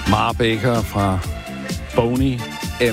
Mara Baker fra Boney M.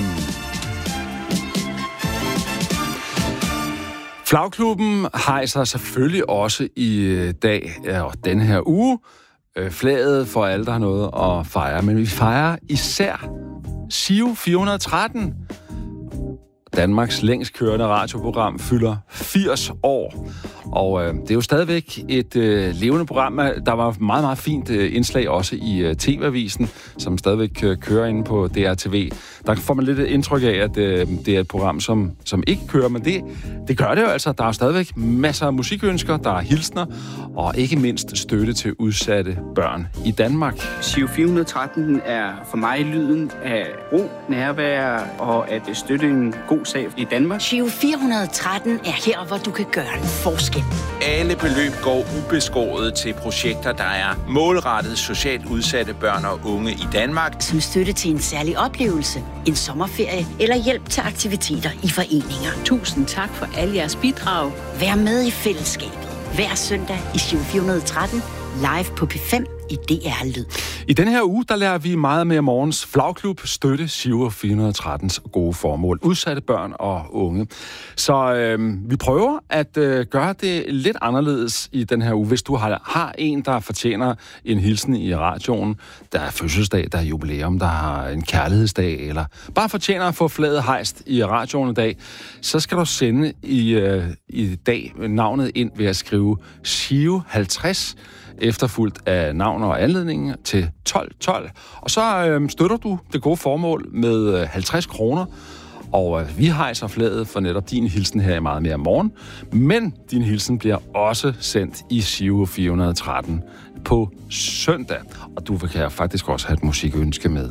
Flagklubben hejser selvfølgelig også i dag og denne her uge flaget for alle, der har noget at fejre. Men vi fejrer især Giro 413. Danmarks længst kørende radioprogram fylder 80 år. Og det er jo stadigvæk et levende program. Der var et meget, meget fint indslag også i TV-avisen, som stadigvæk kører inde på DRTV. Der får man lidt et indtryk af, at det er et program, som ikke kører, men det gør det jo altså. Der er stadigvæk masser af musikønsker, der er hilsner, og ikke mindst støtte til udsatte børn i Danmark. Giro 413 er for mig lyden af ro, nærvær og at støtte en god sag i Danmark. Giro 413 er her, hvor du kan gøre en forskel. Alle beløb går ubeskåret til projekter, der er målrettet socialt udsatte børn og unge i Danmark. Som støtte til en særlig oplevelse, en sommerferie eller hjælp til aktiviteter i foreninger. Tusind tak for alle jeres bidrag. Vær med i fællesskabet. Hver søndag i Giro 413, live på P5 i DR Lyd. I denne her uge, der lærer vi meget mere morgens flagklub støtte Giro 413's gode formål. Udsatte børn og unge. Så vi prøver at gøre det lidt anderledes i den her uge. Hvis du har en, der fortjener en hilsen i radioen, der er fødselsdag, der er jubilæum, der har en kærlighedsdag, eller bare fortjener at få flaget hejst i radioen i dag, så skal du sende i dag navnet ind ved at skrive Giro 50, efterfulgt af navn og anledning til 1212. Og så støtter du det gode formål med 50 kroner. Og vi hejser flaget for netop din hilsen her i Meget Mere Morgen. Men din hilsen bliver også sendt i Giro 413 på søndag. Og du kan faktisk også have et musikønske med.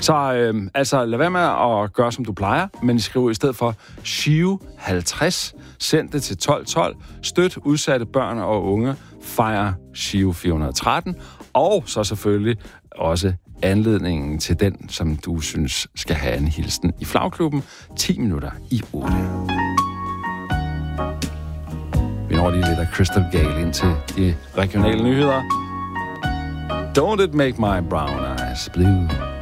Så lad være med at gøre, som du plejer, men skriv i stedet for Giro 50. Send det til 1212. Støt udsatte børn og unge. Fejre Giro 413. Og så selvfølgelig også anledningen til den, som du synes skal have en hilsen i flagklubben. 10 minutter i 8. Vi når lige lidt af Crystal Gale ind til de regionale nyheder. Don't it make my brown eyes blue?